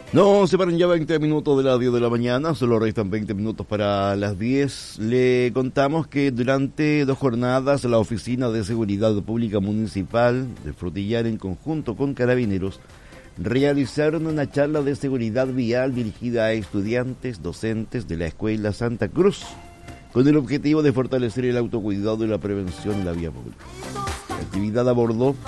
No, separan ya 20 minutos de las 10 de la mañana, solo restan 20 minutos para las 10. Le contamos que durante 2 jornadas la Oficina de Seguridad Pública Municipal de Frutillar, en conjunto con Carabineros, realizaron una charla de seguridad vial dirigida a estudiantes, docentes de la Escuela Santa Cruz, con el objetivo de fortalecer el autocuidado y la prevención en la vía pública. La actividad abordó